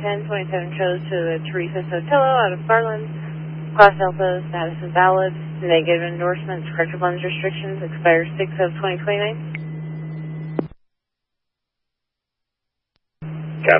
1027 chose to the Teresa Sotelo out of Garland. Class Delta, status is valid. Negative endorsements, corrective lens restrictions, expires 6 of 2029.